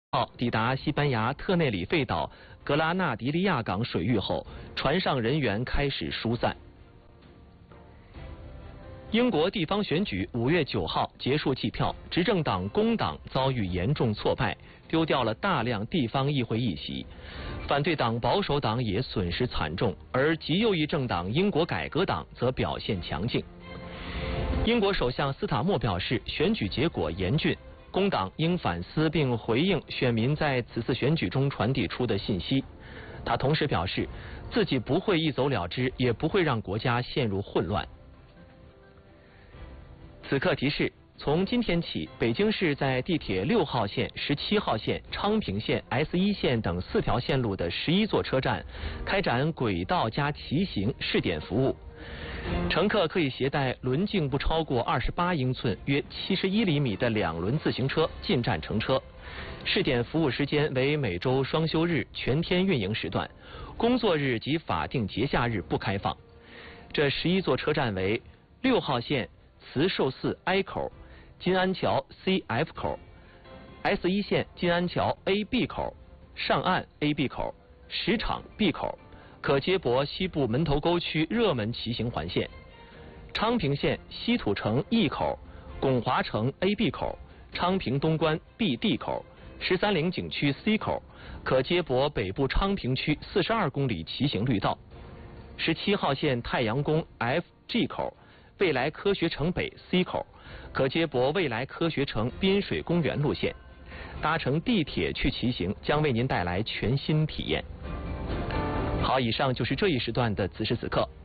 号抵达西班牙特内里费岛格拉纳迪利亚港水域后，船上人员开始疏散。英国地方选举5月9号结束计票，执政党工党遭遇严重挫败，丢掉了大量地方议会议席；反对党保守党也损失惨重，而极右翼政党英国改革党则表现强劲。英国首相斯塔默表示，选举结果严峻。工党应反思并回应选民在此次选举中传递出的信息。他同时表示，自己不会一走了之，也不会让国家陷入混乱。此刻提示：从今天起，北京市在地铁6号线、17号线、昌平线、S1线等4条线路的11座车站开展轨道加骑行试点服务。乘客可以携带轮径不超过28英寸、约71厘米的2轮自行车进站乘车。试点服务时间为每周双休日全天运营时段，工作日及法定节假日不开放。这11座车站为6号线慈寿寺 I 口、金安桥 CF 口、S1线金安桥 AB 口、上岸 AB 口、石场 B 口，可接驳西部门头沟区热门骑行环线；昌平线西土城 E 口、拱华城 AB 口、昌平东关 BD 口、13陵景区 C 口，可接驳北部昌平区42公里骑行绿道；17号线太阳宫 FG 口、未来科学城北 C 口，可接驳未来科学城滨水公园路线。搭乘地铁去骑行将为您带来全新体验。好，以上就是这一时段的此时此刻。